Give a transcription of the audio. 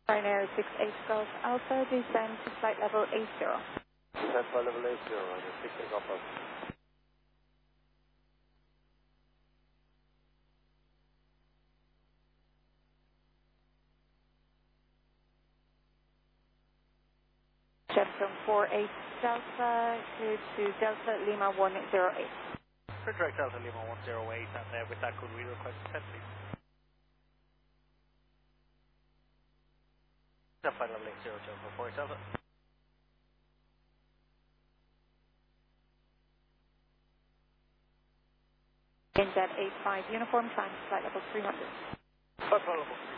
Ryanair 68 Golf Alpha, descend to flight level 80. Descend flight level 80, Ryanair 68 Golf Alpha. Jetson 48 Delta to Delta Lima 108. For direct Delta Lima 108, and with that, could we request descent, please? Flight level 80, Delta 48 Delta. Injet 85 uniform, time flight level 300. Flight level 300.